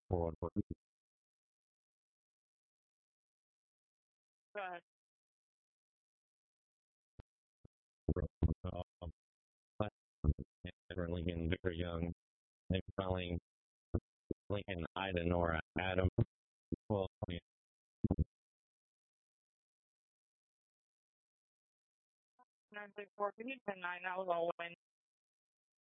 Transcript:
World War Go ahead. um, Abraham Lincoln very young. They probably Lincoln Ida or Adam. Well, yeah, 964. Can you 10-9? That was all win.